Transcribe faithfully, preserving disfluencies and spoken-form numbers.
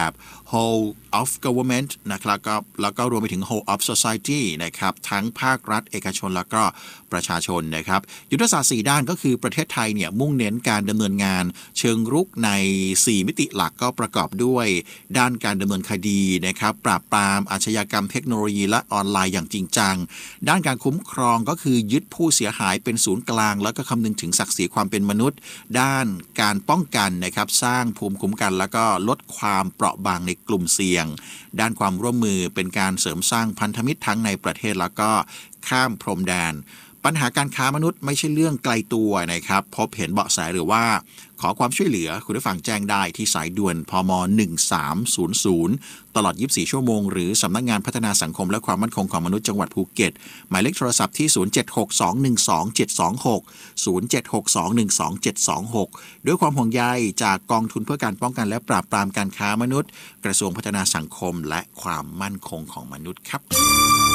whole of government นะครับแล้วก็แล้วก็รวมไปถึง whole of society นะครับทั้งภาครัฐเอกชนแล้วก็ประชาชนนะครับยุทธศาสตร์สี่ด้านก็คือประเทศไทยเนี่ยมุ่งเน้นการดำเนินงานเชิงรุกในสี่มิติหลักก็ประกอบด้วยด้านการดำเนินคดีนะครับปราบปรามอาชญากรรมเทคโนโลยีและออนไลน์อย่างจริงจังด้านการคุ้มครองก็คือยึดผู้เสียหายเป็นศูนย์กลางแล้วก็คำนึงถึงศักดิ์ศรีความเป็นมนุษย์ด้านการป้องกันนะครับสร้างภูมิคุ้มกันแล้วก็ลดความเปราะบางในกลุ่มเสี่ยงด้านความร่วมมือเป็นการเสริมสร้างพันธมิตรทั้งในประเทศแล้วก็ข้ามพรมแดนปัญหาการค้ามนุษย์ไม่ใช่เรื่องไกลตัวนะครับพบเห็นเบาะแสหรือว่าขอความช่วยเหลือคุณผู้ฟังแจ้งได้ที่สายด่วนพมหนึ่งสามศูนย์ศูนย์ตลอดยี่สิบสี่ชั่วโมงหรือสำนักงานพัฒนาสังคมและความมั่นคงของมนุษย์จังหวัดภูเก็ตหมายเลขโทรศัพท์ที่ศูนย์ เจ็ด หก สอง หนึ่ง สอง เจ็ด สอง หก ศูนย์ เจ็ด หก สอง หนึ่ง สอง เจ็ด สอง หกด้วยความห่วงใยจากกองทุนเพื่อการป้องกันและปราบปรามการค้ามนุษย์กระทรวงพัฒนาสังคมและความมั่นคงของมนุษย์ครับ